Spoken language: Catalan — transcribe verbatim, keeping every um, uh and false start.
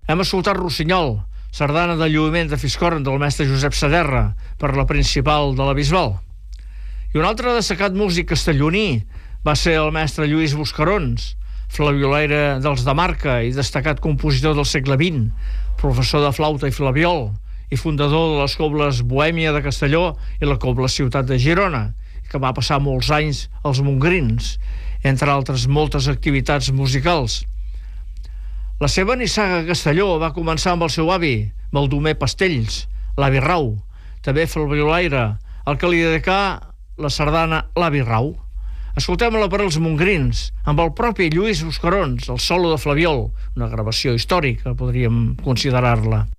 Hem escoltat Rossinyol, sardana de lluïment de Fiscorn del mestre Josep Saderra, per la principal de la Bisbal. I un altre destacat músic castelloní va ser el mestre Lluís Buscarons, flabiolaire dels de Marca i destacat compositor del segle vint, professor de flauta i flabiol i fundador de les cobles Bohèmia de Castelló i la cobla Ciutat de Girona, que va passar molts anys als Montgrins, entre altres moltes activitats musicals. La seva nissaga a Castelló va començar amb el seu avi, Baldomer Pastells, l'avi Rau, també flabiolaire, al que li dedicà la sardana L'avi Rau. Escoltem-la per als Montgrins, amb el propi Lluís Buscarons, el solo de flabiol, una gravació històrica, podríem considerar-la.